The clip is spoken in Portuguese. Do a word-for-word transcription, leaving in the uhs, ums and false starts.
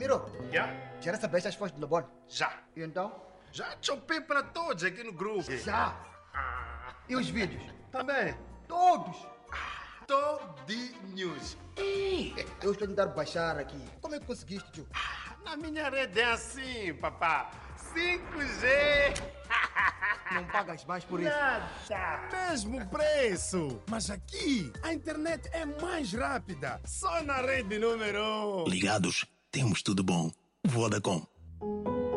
Miro, Já? já recebeste as fotos do Lobon? Já. E então? Já chopei para todos aqui no grupo. Já. E os vídeos? Também. Todos. Todinhos. Eu estou a tentar baixar aqui. Como é que conseguiste, tio? Na minha rede é assim, papá. cinco G. Não pagas mais por isso. Nada. Mesmo preço. Mas aqui a internet é mais rápida. Só na rede número um. Ligados, temos tudo bom. Vodacom.